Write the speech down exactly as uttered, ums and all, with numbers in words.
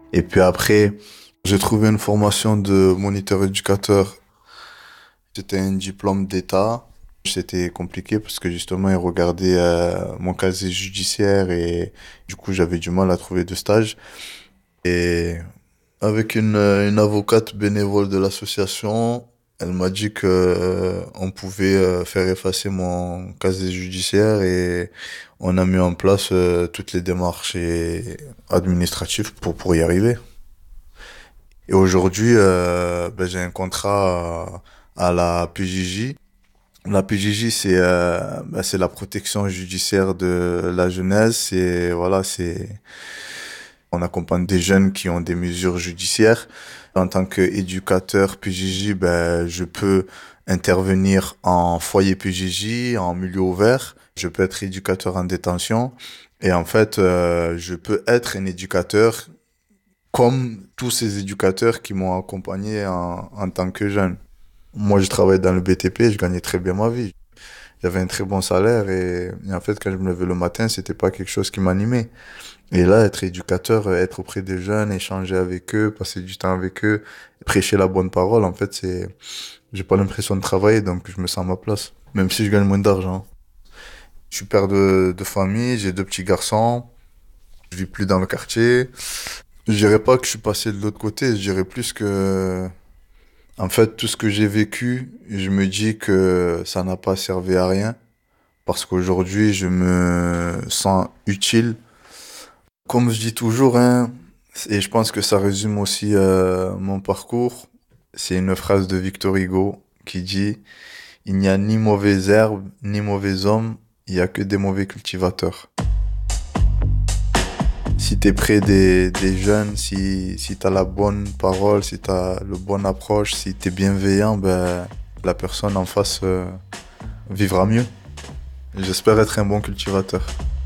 Et puis après, j'ai trouvé une formation de moniteur éducateur. C'était un diplôme d'État. C'était compliqué parce que justement, ils regardaient euh, mon casier judiciaire et du coup, j'avais du mal à trouver de stage. Et avec une, euh, une avocate bénévole de l'association, elle m'a dit que euh, on pouvait euh, faire effacer mon casier judiciaire et on a mis en place euh, toutes les démarches et administratives pour, pour y arriver. Et aujourd'hui, euh, ben, j'ai un contrat à, à la P J J. La P J J, c'est euh, ben, c'est la protection judiciaire de la jeunesse. C'est voilà, c'est on accompagne des jeunes qui ont des mesures judiciaires. En tant qu'éducateur P J J, ben, je peux intervenir en foyer P J J, en milieu ouvert. Je peux être éducateur en détention. Et en fait, euh, je peux être un éducateur comme tous ces éducateurs qui m'ont accompagné en, en tant que jeune. Moi, je travaillais dans le B T P, je gagnais très bien ma vie. J'avais un très bon salaire et, et en fait, quand je me levais le matin, c'était pas quelque chose qui m'animait. Et là, être éducateur, être auprès des jeunes, échanger avec eux, passer du temps avec eux, prêcher la bonne parole, en fait, c'est, j'ai pas l'impression de travailler, donc je me sens à ma place. Même si je gagne moins d'argent. Je suis père de, de famille, j'ai deux petits garçons, je vis plus dans le quartier. Je dirais pas que je suis passé de l'autre côté, je dirais plus que, en fait, tout ce que j'ai vécu, je me dis que ça n'a pas servi à rien, parce qu'aujourd'hui, je me sens utile. Comme je dis toujours, hein, et je pense que ça résume aussi euh, mon parcours, c'est une phrase de Victor Hugo qui dit: il n'y a ni mauvaise herbe, ni mauvais homme, il y a que des mauvais cultivateurs. Si t'es près des, des jeunes, si, si t'as la bonne parole, si t'as le bon approche, si t'es bienveillant, ben, la personne en face euh, vivra mieux. J'espère être un bon cultivateur.